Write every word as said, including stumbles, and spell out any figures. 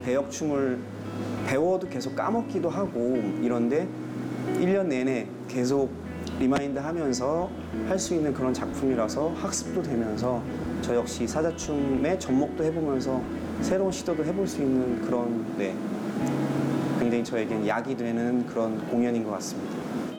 배역춤을 배워도 계속 까먹기도 하고 이런데 일 년 내내 계속 리마인드 하면서 할 수 있는 그런 작품이라서 학습도 되면서 저 역시 사자춤에 접목도 해보면서 새로운 시도도 해볼 수 있는 그런 네, 굉장히 저에겐 약이 되는 그런 공연인 것 같습니다.